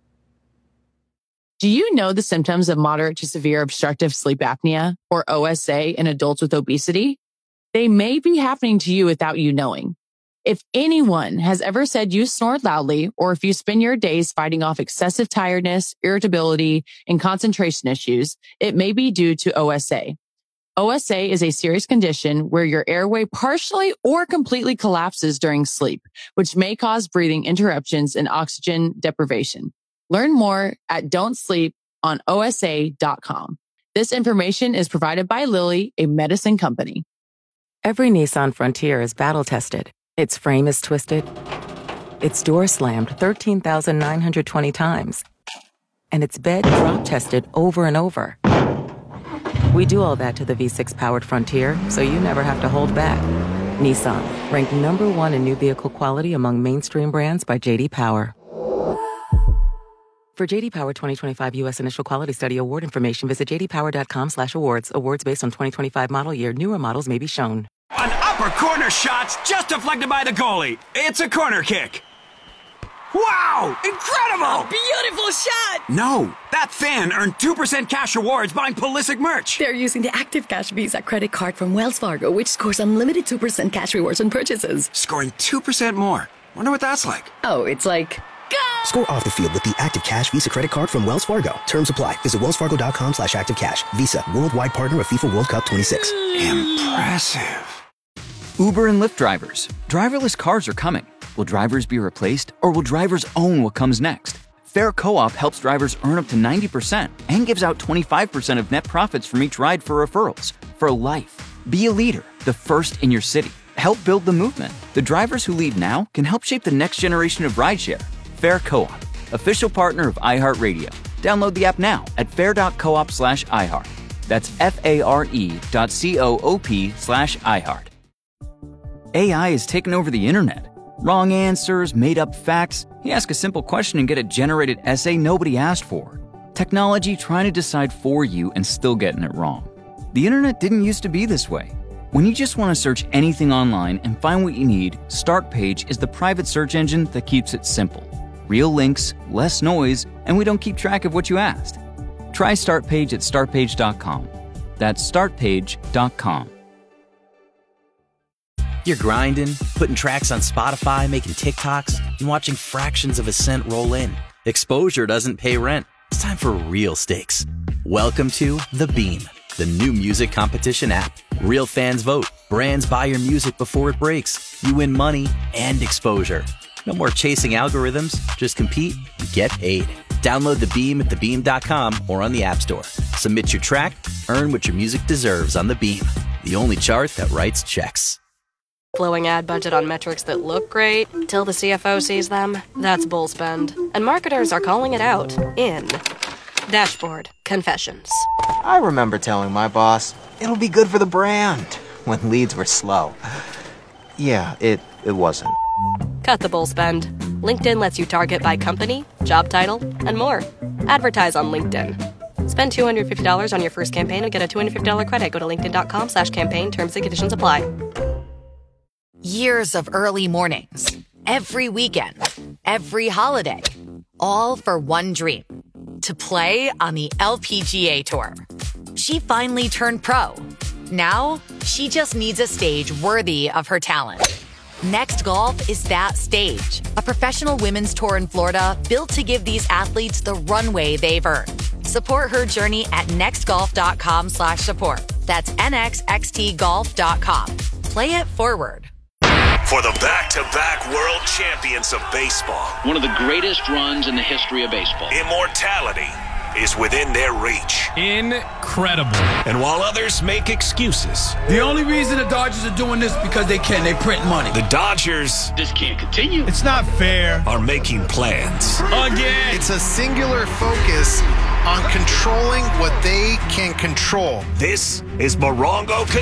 Do you know the symptoms of moderate to severe obstructive sleep apnea, or OSA, in adults with obesity? They may be happening to you without you knowing. If anyone has ever said you snore loudly, or if you spend your days fighting off excessive tiredness, irritability, and concentration issues, it may be due to OSA. OSA is a serious condition where your airway partially or completely collapses during sleep, which may cause breathing interruptions and oxygen deprivation. Learn more at don'tsleeponosa.com. This information is provided by Lilly, a medicine company. Every Nissan Frontier is battle-tested. Its frame is twisted. Its door slammed 13,920 times. And its bed drop-tested over and over. We do all that to the V6-powered Frontier, so you never have to hold back. Nissan, ranked #1 in new vehicle quality among mainstream brands by J.D. Power. For J.D. Power 2025 U.S. Initial Quality Study award information, visit jdpower.com/awards. Awards based on 2025 model year. Newer models may be shown. An upper corner shot's just deflected by the goalie. It's a corner kick. Wow! Incredible! A beautiful shot! No, that fan earned 2% cash rewards buying Pulisic merch. They're using the Active Cash Visa credit card from Wells Fargo, which scores unlimited 2% cash rewards on purchases. Scoring 2% more. Wonder what that's like. Oh, it's like... Score off the field with the Active Cash Visa credit card from Wells Fargo. Terms apply. Visit wellsfargo.com/activecash. Visa, worldwide partner of FIFA World Cup 26. Impressive. Uber and Lyft drivers. Driverless cars are coming. Will drivers be replaced, or will drivers own what comes next? Fair Co-op helps drivers earn up to 90% and gives out 25% of net profits from each ride for referrals. For life. Be a leader, the first in your city. Help build the movement. The drivers who lead now can help shape the next generation of rideshare. Fair Co-op, official partner of iHeartRadio. Download the app now at fair.coop/iHeart. That's FARE.coop/iHeart. AI is taking over the internet. Wrong answers, made-up facts. You ask a simple question and get a generated essay nobody asked for. Technology trying to decide for you and still getting it wrong. The internet didn't used to be this way. When you just want to search anything online and find what you need, Startpage is the private search engine that keeps it simple. Real links, less noise, and we don't keep track of what you asked. Try Startpage at startpage.com. That's startpage.com. You're grinding, putting tracks on Spotify, making TikToks, and watching fractions of a cent roll in. Exposure doesn't pay rent. It's time for real stakes. Welcome to The Beam, the new music competition app. Real fans vote. Brands buy your music before it breaks. You win money and exposure. No more chasing algorithms. Just compete and get paid. Download The Beam at thebeam.com or on the App Store. Submit your track, earn what your music deserves on The Beam, the only chart that writes checks. Blowing ad budget on metrics that look great till the CFO sees them, that's bull spend. And marketers are calling it out in Dashboard Confessions. I remember telling my boss, it'll be good for the brand, when leads were slow. Yeah, it wasn't. Cut the bull spend. LinkedIn lets you target by company, job title, and more. Advertise on LinkedIn. Spend $250 on your first campaign and get a $250 credit. Go to linkedin.com/campaign. Terms and conditions apply. Years of early mornings, every weekend, every holiday, all for one dream, to play on the LPGA Tour. She finally turned pro. Now, she just needs a stage worthy of her talent. Next Golf is that stage, a professional women's tour in Florida built to give these athletes the runway they've earned. Support her journey at nextgolf.com/support. That's nxxtgolf.com. Play it forward. For the back-to-back world champions of baseball. One of the greatest runs in the history of baseball. Immortality is within their reach. Incredible. And while others make excuses, the only reason the Dodgers are doing this is because they can. They print money. The Dodgers... This can't continue. It's not fair. ...are making plans. Again. It's a singular focus on controlling what they can control. This is Morongo